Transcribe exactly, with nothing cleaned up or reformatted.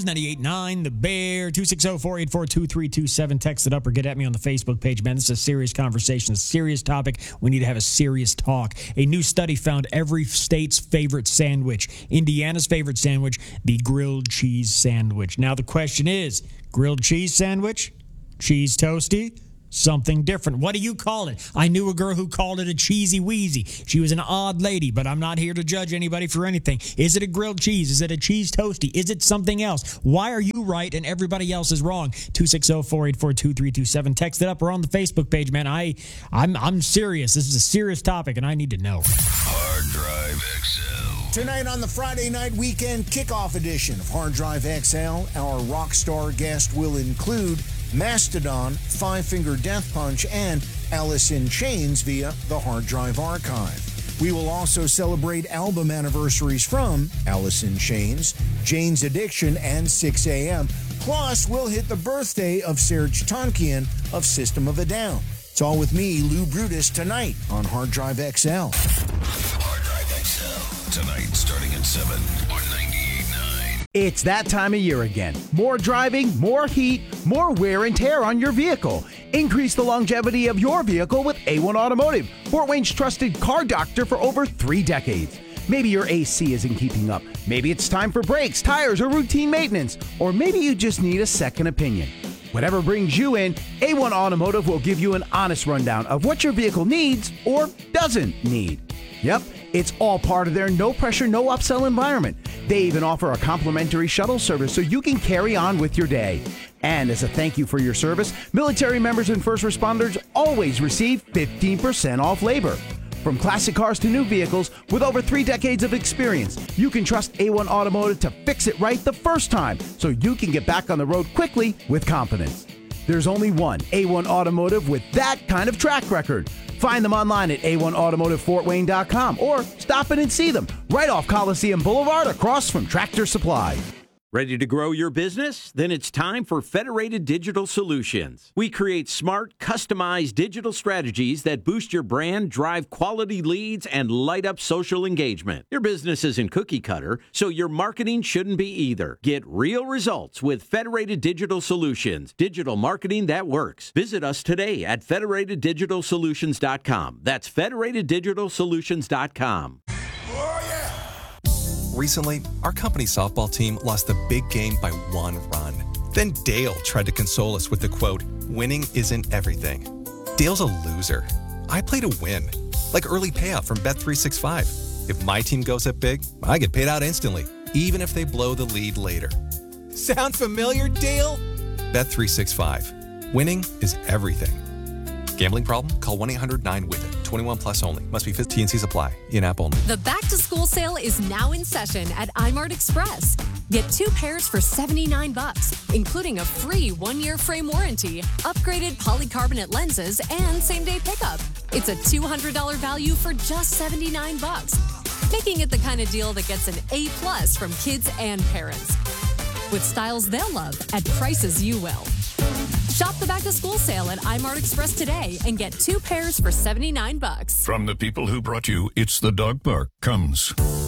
ninety-eight point nine, The Bear, two six zero, four eight four, two three two seven. Text it up or get at me on the Facebook page, man. This is a serious conversation, a serious topic. We need to have a serious talk. A new study found every state's favorite sandwich. Indiana's favorite sandwich, the grilled cheese sandwich. Now the question is, grilled cheese sandwich? Cheese toasty? Something different. What do you call it? I knew a girl who called it a cheesy wheezy. She was an odd lady, but I'm not here to judge anybody for anything. Is it a grilled cheese? Is it a cheese toasty? Is it something else? Why are you right and everybody else is wrong? two six zero, four eight four, two three two seven. Text it up or on the Facebook page, man. I, I'm, I'm serious. This is a serious topic, and I need to know. Hard Drive X L. Tonight on the Friday night weekend kickoff edition of Hard Drive X L, our rock star guest will include Mastodon, Five Finger Death Punch, and Alice in Chains via the Hard Drive Archive. We will also celebrate album anniversaries from Alice in Chains, Jane's Addiction, and six a m. Plus, we'll hit the birthday of Serj Tankian of System of a Down. It's all with me, Lou Brutus, tonight on Hard Drive X L. Hard Drive X L. Tonight, starting at seven on ninety-eight point nine. It's that time of year again. More driving, more heat, more wear and tear on your vehicle. Increase the longevity of your vehicle with A one Automotive, Fort Wayne's trusted car doctor for over three decades. Maybe your A C isn't keeping up. Maybe it's time for brakes, tires, or routine maintenance. Or maybe you just need a second opinion. Whatever brings you in, A one Automotive will give you an honest rundown of what your vehicle needs or doesn't need. Yep, it's all part of their no-pressure, no-upsell environment. They even offer a complimentary shuttle service so you can carry on with your day. And as a thank you for your service, military members and first responders always receive fifteen percent off labor. From classic cars to new vehicles, with over three decades of experience, you can trust A one Automotive to fix it right the first time so you can get back on the road quickly with confidence. There's only one A one Automotive with that kind of track record. Find them online at A one automotive fort wayne dot com or stop in and see them right off Coliseum Boulevard across from Tractor Supply. Ready to grow your business? Then it's time for Federated Digital Solutions. We create smart, customized digital strategies that boost your brand, drive quality leads, and light up social engagement. Your business isn't cookie cutter, so your marketing shouldn't be either. Get real results with Federated Digital Solutions, digital marketing that works. Visit us today at federated digital solutions dot com. That's federated digital solutions dot com. Recently, our company softball team lost the big game by one run. Then Dale tried to console us with the quote, "Winning isn't everything." Dale's a loser. I play to win, like early payout from Bet three sixty-five. If my team goes up big, I get paid out instantly, even if they blow the lead later. Sound familiar, Dale? Bet three sixty-five. Winning is everything. Gambling problem? Call one eight hundred nine W I T H It. twenty-one plus only. Must be fifteen. T and C's apply. In-app only. The back-to-school sale is now in session at iMart Express. Get two pairs for seventy-nine bucks, including a free one-year frame warranty, upgraded polycarbonate lenses, and same-day pickup. It's a two hundred dollars value for just seventy-nine bucks, making it the kind of deal that gets an A plus from kids and parents. With styles they'll love at prices you will. Shop the back-to-school sale at iMart Express today and get two pairs for seventy-nine bucks. From the people who brought you It's the Dog Park comes